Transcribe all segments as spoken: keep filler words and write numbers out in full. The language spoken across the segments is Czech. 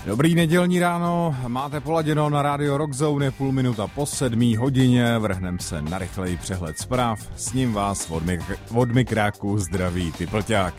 Dobrý nedělní ráno, máte poladěno na rádio Rockzone, půl minuta po sedmý hodině, vrhnem se na rychlej přehled zpráv, s ním vás od, mik- od mikráku zdraví Typlťák.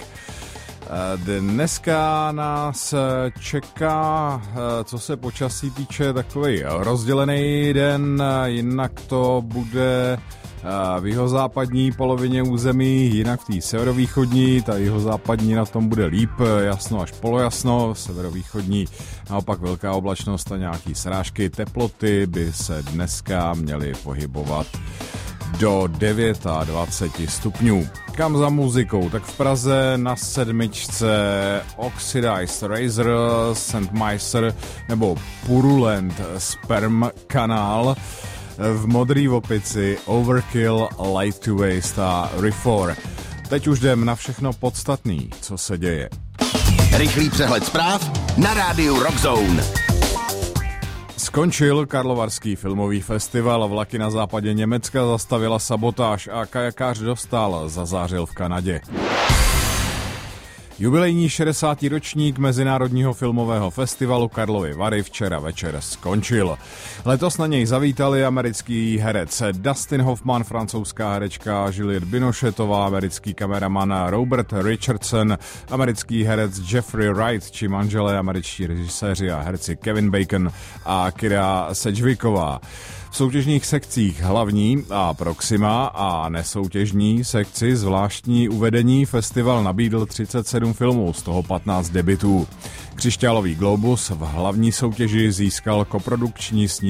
Dneska nás čeká, co se počasí týče, takový rozdělený den, jinak to bude v jihozápadní polovině území, jinak v té severovýchodní, ta jihozápadní na tom bude líp, jasno až polojasno, severovýchodní naopak velká oblačnost a nějaký srážky, teploty by se dneska měly pohybovat do dvacet devět stupňů. Kam za muzikou? Tak v Praze na sedmičce Oxidized Razor, Saint Meister nebo Purulent Sperm Canal. V Modrý Opici Overkill, Light to Waste a Refor. Teď už jdem na všechno podstatný, co se děje. Rychlý přehled zpráv na rádiu Rockzone. Skončil Karlovarský filmový festival, vlaky na západě Německa zastavila sabotáž a kajakář Dostál zazářil v Kanadě. Jubilejní šedesátý ročník Mezinárodního filmového festivalu Karlovy Vary včera večer skončil. Letos na něj zavítali americký herec Dustin Hoffman, francouzská herečka Juliette Binochetová, americký kameraman Robert Richardson, americký herec Jeffrey Wright či manželé američtí režiséři a herci Kevin Bacon a Kira Sedgwicková. V soutěžních sekcích hlavní a Proxima a nesoutěžní sekci zvláštní uvedení festival nabídl třicet sedm filmů, z toho patnáct debutů. Křišťálový globus v hlavní soutěži získal koprodukční sníh